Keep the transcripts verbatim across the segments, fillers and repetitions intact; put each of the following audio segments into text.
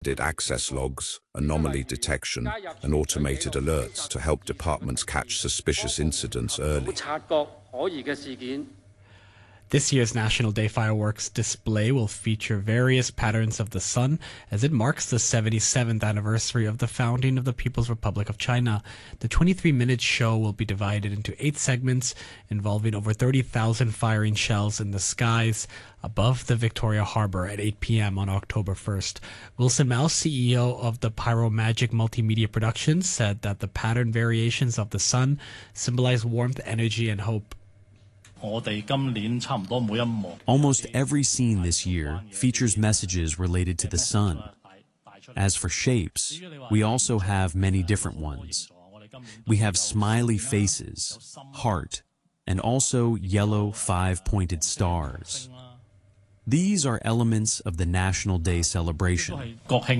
access logs, anomaly detection, and automated alerts to help departments catch suspicious incidents early. This year's National Day fireworks display will feature various patterns of the sun as it marks the seventy-seventh anniversary of the founding of the People's Republic of China. The twenty-three minute show will be divided into eight segments involving over thirty thousand firing shells in the skies above the Victoria Harbour at eight p.m. on October first. Wilson Mouse, C E O of the Pyro Magic Multimedia Productions, said that the pattern variations of the sun symbolize warmth, energy, and hope. Almost every scene this year features messages related to the sun. As for shapes, we also have many different ones. We have smiley faces, heart, and also yellow five-pointed stars. These are elements of the National Day celebration.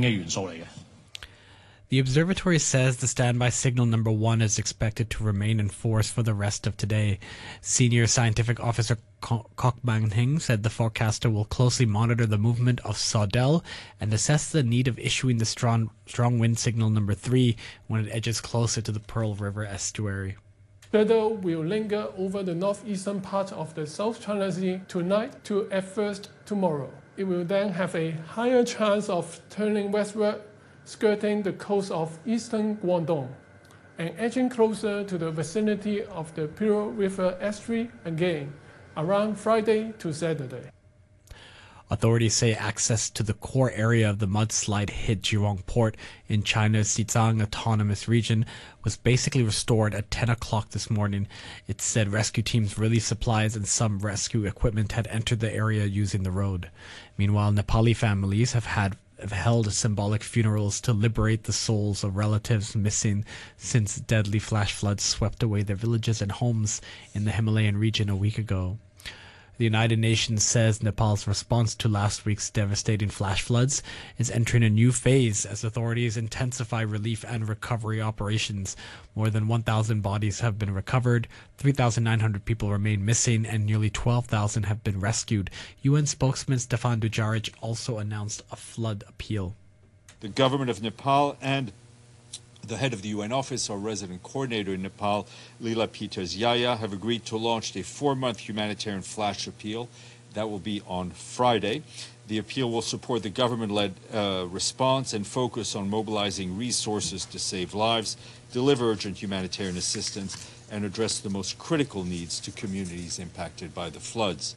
The observatory says the standby signal number one is expected to remain in force for the rest of today. Senior Scientific Officer Kok Bang-hing said the forecaster will closely monitor the movement of Sodell and assess the need of issuing the strong, strong wind signal number three when it edges closer to the Pearl River estuary. Weather will linger over the northeastern part of the South China Sea tonight to at first tomorrow. It will then have a higher chance of turning westward, skirting the coast of eastern Guangdong and edging closer to the vicinity of the Pearl River estuary again around Friday to Saturday. Authorities say access to the core area of the mudslide hit Jurong Port in China's Xizang Autonomous Region was basically restored at ten o'clock this morning. It said rescue teams released supplies and some rescue equipment had entered the area using the road. Meanwhile, Nepali families have had have held symbolic funerals to liberate the souls of relatives missing since deadly flash floods swept away their villages and homes in the Himalayan region a week ago. The United Nations says Nepal's response to last week's devastating flash floods is entering a new phase as authorities intensify relief and recovery operations. More than one thousand bodies have been recovered, three thousand nine hundred people remain missing, and nearly twelve thousand have been rescued. U N spokesman Stefan Dujarric also announced a flood appeal. The government of Nepal and the head of the U N office, our resident coordinator in Nepal, Leela Peters-Yaya, have agreed to launch a four-month humanitarian flash appeal. That will be on Friday. The appeal will support the government-led uh, response and focus on mobilizing resources to save lives, deliver urgent humanitarian assistance, and address the most critical needs to communities impacted by the floods.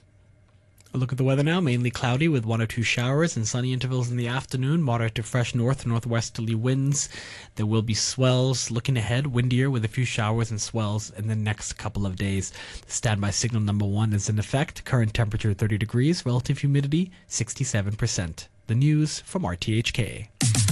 A look at the weather now. Mainly cloudy with one or two showers and sunny intervals in the afternoon. Moderate to fresh north northwesterly winds. There will be swells. Looking ahead, windier with a few showers and swells in the next couple of days. The standby signal number one is in effect. Current temperature thirty degrees. Relative humidity sixty-seven percent. The news from R T H K.